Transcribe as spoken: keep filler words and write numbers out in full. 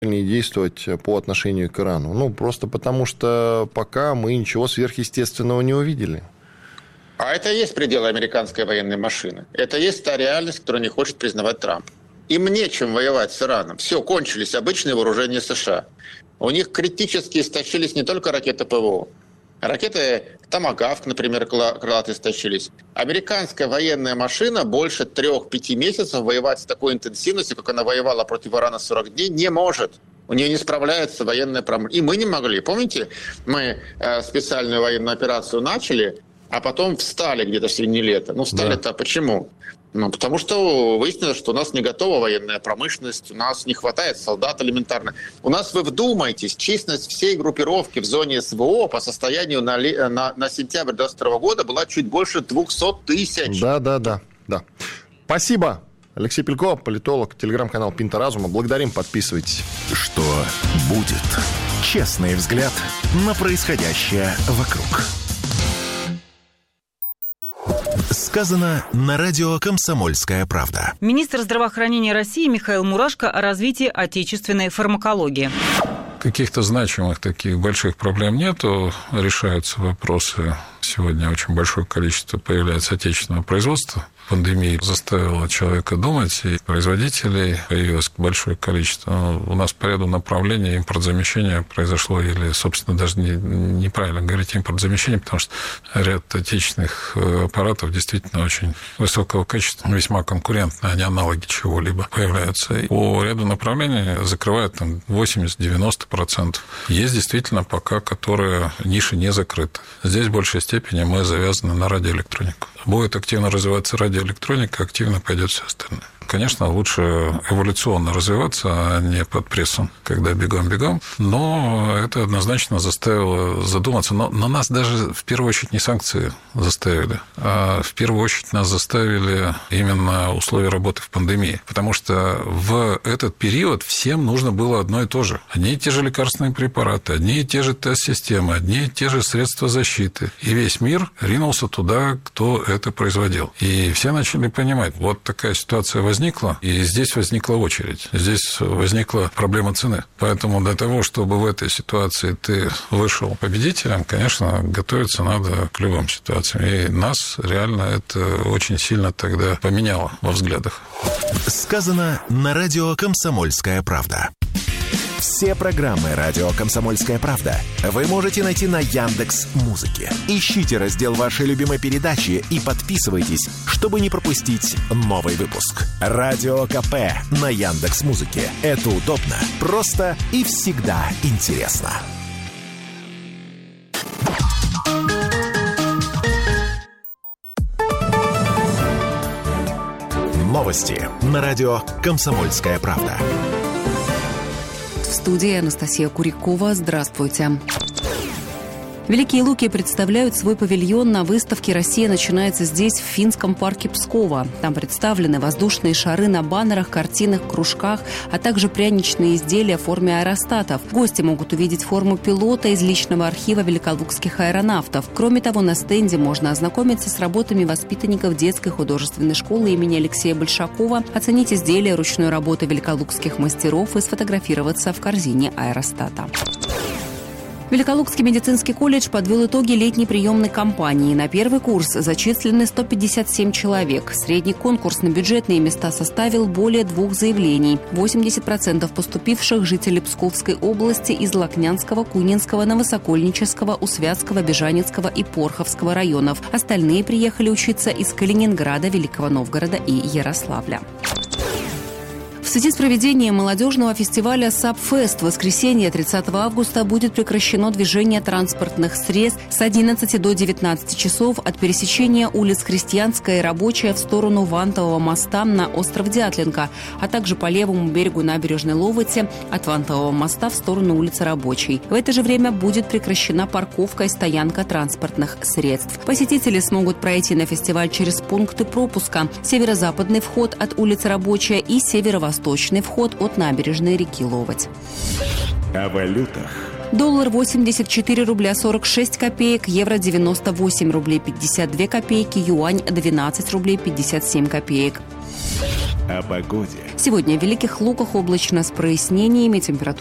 действовать по отношению к Ирану. Ну, просто потому что пока мы ничего сверхъестественного не увидели. А это и есть пределы американской военной машины. Это и есть та реальность, которую не хочет признавать Трамп. Им нечем воевать с Ираном. Все, кончились обычные вооружения США. У них критически истощились не только ракеты ПВО. Ракеты «Томагавк», например, крылатые истощились. Американская военная машина больше трех-пяти месяцев воевать с такой интенсивностью, как она воевала против Ирана сорок дней, не может. У нее не справляется военная промышленность. И мы не могли. Помните, мы э, специальную военную операцию начали, а потом встали где-то в середине лета. Ну, встали-то да. Почему? Ну, потому что выяснилось, что у нас не готова военная промышленность, у нас не хватает солдат элементарно. У нас, вы вдумайтесь, численность всей группировки в зоне СВО по состоянию на, на, на сентябрь двадцать второго года была чуть больше двухсот тысяч. Да, да, да, да. Спасибо. Алексей Пелько, политолог, телеграм-канал «Пинта Разума». Благодарим, подписывайтесь. Что будет? Честный взгляд на происходящее вокруг. Сказано на радио «Комсомольская правда». Министр здравоохранения России Михаил Мурашко о развитии отечественной фармакологии. Каких-то значимых таких больших проблем нету. Решаются вопросы. Сегодня очень большое количество появляется отечественного производства. Пандемия заставила человека думать, и производителей появилось большое количество. У нас по ряду направлений импортзамещение произошло, или, собственно, даже не, неправильно говорить импортзамещение, потому что ряд отечественных аппаратов действительно очень высокого качества, весьма конкурентные, они аналоги чего-либо появляются. И по ряду направлений закрывают там восемьдесят-девяносто процентов. Есть действительно пока, которые ниши не закрыты. Здесь в большей степени мы завязаны на радиоэлектронику. Будет активно развиваться радиоэлектроника, активно пойдет все остальное. Конечно, лучше эволюционно развиваться, а не под прессом, когда бегом-бегом. Но это однозначно заставило задуматься. Но, но нас даже в первую очередь не санкции заставили, а в первую очередь нас заставили именно условия работы в пандемии. Потому что в этот период всем нужно было одно и то же. Одни и те же лекарственные препараты, одни и те же тест-системы, одни и те же средства защиты. И весь мир ринулся туда, кто это производил. И все начали понимать, вот такая ситуация возникла. Возникла, и здесь возникла очередь. Здесь возникла проблема цены. Поэтому для того, чтобы в этой ситуации ты вышел победителем, конечно, готовиться надо к любым ситуациям. И нас реально это очень сильно тогда поменяло во взглядах. Сказано на радио «Комсомольская правда». Все программы «Радио Комсомольская правда» вы можете найти на Яндекс.Музыке. Ищите раздел вашей любимой передачи и подписывайтесь, чтобы не пропустить новый выпуск. Радио КП на Яндекс.Музыке. Это удобно, просто и всегда интересно. Новости на радио «Комсомольская правда». В студии Анастасия Курякова. Здравствуйте. Великие Луки представляют свой павильон на выставке «Россия начинается здесь», в финском парке Пскова. Там представлены воздушные шары на баннерах, картинах, кружках, а также пряничные изделия в форме аэростатов. Гости могут увидеть форму пилота из личного архива великолукских аэронавтов. Кроме того, на стенде можно ознакомиться с работами воспитанников детской художественной школы имени Алексея Большакова, оценить изделия ручной работы великолукских мастеров и сфотографироваться в корзине аэростата. Великолукский медицинский колледж подвел итоги летней приемной кампании. На первый курс зачислены сто пятьдесят семь человек. Средний конкурс на бюджетные места составил более двух заявлений. восемьдесят процентов поступивших жители Псковской области из Лакнянского, Кунинского, Новосокольнического, Усвятского, Бежанецкого и Порховского районов. Остальные приехали учиться из Калининграда, Великого Новгорода и Ярославля. В связи с проведением молодежного фестиваля «Сабфест» в воскресенье тридцатого августа будет прекращено движение транспортных средств с одиннадцати до девятнадцати часов от пересечения улиц Крестьянская и Рабочая в сторону Вантового моста на остров Дятленко, а также по левому берегу набережной Ловоти от Вантового моста в сторону улицы Рабочей. В это же время будет прекращена парковка и стоянка транспортных средств. Посетители смогут пройти на фестиваль через пункты пропуска: северо-западный вход от улицы Рабочая и северо-восточный Восточный вход от набережной реки Ловоть. О валютах. Доллар восемьдесят четыре рубля сорок шесть копеек, евро девяносто восемь рублей пятьдесят две копейки, юань двенадцать рублей пятьдесят семь копеек. О погоде. Сегодня в Великих Луках облачно с прояснениями. Температура